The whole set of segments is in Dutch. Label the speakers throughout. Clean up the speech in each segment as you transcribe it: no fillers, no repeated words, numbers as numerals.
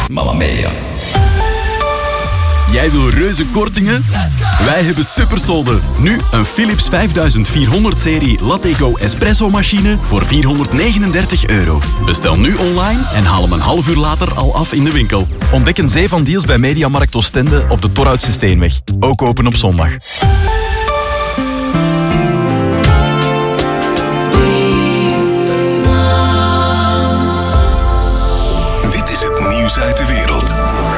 Speaker 1: Mamma mia.
Speaker 2: Jij wil reuze kortingen? Wij hebben supersolde. Nu een Philips 5400-serie Latte-Go espresso-machine voor €439. Bestel nu online en haal hem een half uur later al af in de winkel.
Speaker 3: Ontdek een zee van deals bij Mediamarkt Oostende op de Torhoutse Steenweg. Ook open op zondag.
Speaker 4: Dit is het nieuws uit de wereld.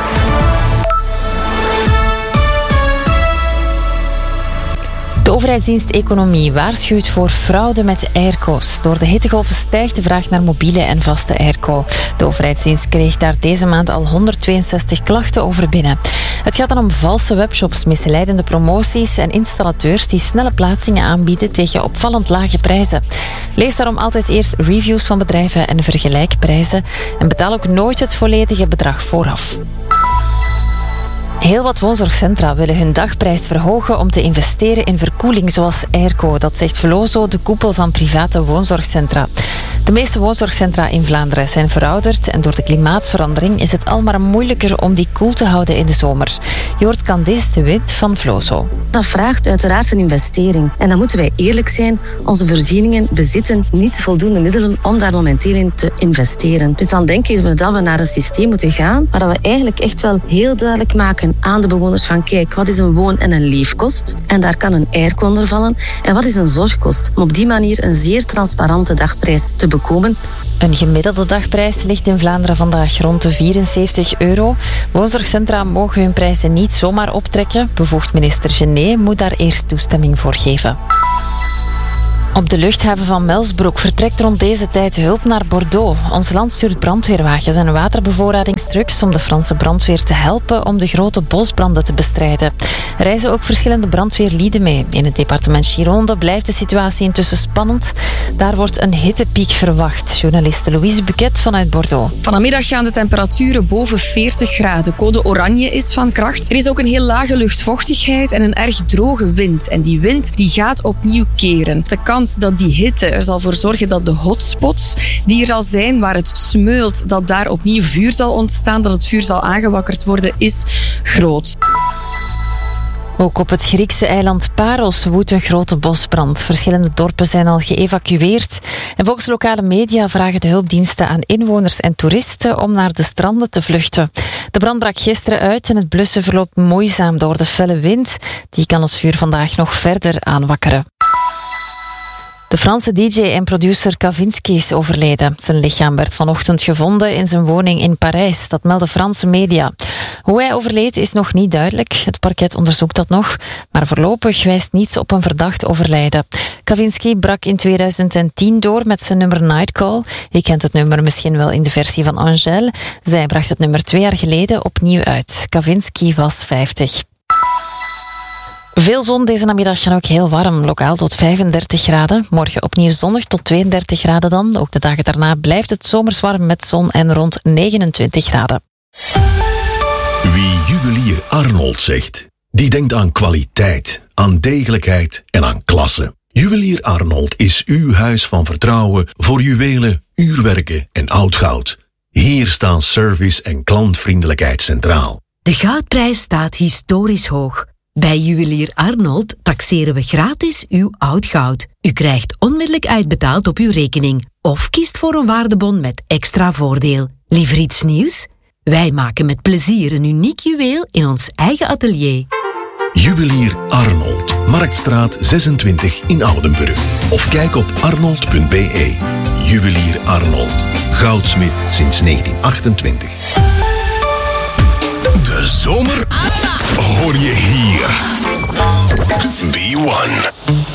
Speaker 5: De overheidsdienst Economie waarschuwt voor fraude met airco's. Door de hittegolven stijgt de vraag naar mobiele en vaste airco. De overheidsdienst kreeg daar deze maand al 162 klachten over binnen. Het gaat dan om valse webshops, misleidende promoties en installateurs die snelle plaatsingen aanbieden tegen opvallend lage prijzen. Lees daarom altijd eerst reviews van bedrijven en vergelijk prijzen. En betaal ook nooit het volledige bedrag vooraf. Heel wat woonzorgcentra willen hun dagprijs verhogen om te investeren in verkoeling zoals airco. Dat zegt Vlozo, de koepel van private woonzorgcentra. De meeste woonzorgcentra in Vlaanderen zijn verouderd en door de klimaatverandering is het al maar moeilijker om die koel te houden in de zomer. Je hoort Candice de Wit van Vlozo.
Speaker 6: Dat vraagt uiteraard een investering. En dan moeten wij eerlijk zijn, onze voorzieningen bezitten niet voldoende middelen om daar momenteel in te investeren. Dus dan denken we dat we naar een systeem moeten gaan waar we eigenlijk echt wel heel duidelijk maken aan de bewoners van kijk, wat is een woon- en een leefkost? En daar kan een airco onder vallen. En wat is een zorgkost? Om op die manier een zeer transparante dagprijs te bekomen.
Speaker 5: Een gemiddelde dagprijs ligt in Vlaanderen vandaag rond de €74. Woonzorgcentra mogen hun prijzen niet zomaar optrekken. Bevoegd minister Gené moet daar eerst toestemming voor geven. Op de luchthaven van Melsbroek vertrekt rond deze tijd hulp naar Bordeaux. Ons land stuurt brandweerwagens en waterbevoorradingstrucks om de Franse brandweer te helpen om de grote bosbranden te bestrijden. Er reizen ook verschillende brandweerlieden mee. In het departement Gironde blijft de situatie intussen spannend. Daar wordt een hittepiek verwacht. Journaliste Louise Buquet vanuit Bordeaux.
Speaker 7: Vanmiddag gaan de temperaturen boven 40 graden. Code oranje is van kracht. Er is ook een heel lage luchtvochtigheid en een erg droge wind. En die wind die gaat opnieuw keren. De kans dat die hitte er zal voor zorgen dat de hotspots die er al zijn, waar het smeult, dat daar opnieuw vuur zal ontstaan, dat het vuur zal aangewakkerd worden, is groot.
Speaker 5: Ook op het Griekse eiland Paros woedt een grote bosbrand. Verschillende dorpen zijn al geëvacueerd. En volgens lokale media vragen de hulpdiensten aan inwoners en toeristen om naar de stranden te vluchten. De brand brak gisteren uit en het blussen verloopt moeizaam door de felle wind. Die kan het vuur vandaag nog verder aanwakkeren. De Franse DJ en producer Kavinsky is overleden. Zijn lichaam werd vanochtend gevonden in zijn woning in Parijs. Dat melden Franse media. Hoe hij overleed is nog niet duidelijk. Het parket onderzoekt dat nog. Maar voorlopig wijst niets op een verdacht overlijden. Kavinsky brak in 2010 door met zijn nummer Nightcall. Je kent het nummer misschien wel in de versie van Angèle. Zij bracht het nummer 2 jaar geleden opnieuw uit. Kavinsky was 50. Veel zon deze namiddag en ook heel warm, lokaal tot 35 graden. Morgen opnieuw zonnig tot 32 graden dan. Ook de dagen daarna blijft het zomers warm met zon en rond 29 graden.
Speaker 4: Wie juwelier Arnold zegt, die denkt aan kwaliteit, aan degelijkheid en aan klasse. Juwelier Arnold is uw huis van vertrouwen voor juwelen, uurwerken en oud goud. Hier staan service en klantvriendelijkheid centraal.
Speaker 8: De goudprijs staat historisch hoog. Bij Juwelier Arnold taxeren we gratis uw oud goud. U krijgt onmiddellijk uitbetaald op uw rekening. Of kiest voor een waardebon met extra voordeel. Liever iets nieuws? Wij maken met plezier een uniek juweel in ons eigen atelier.
Speaker 4: Juwelier Arnold, Marktstraat 26 in Oudenburg. Of kijk op arnold.be. Juwelier Arnold, goudsmid sinds 1928. De zomer hoor je hier. B1.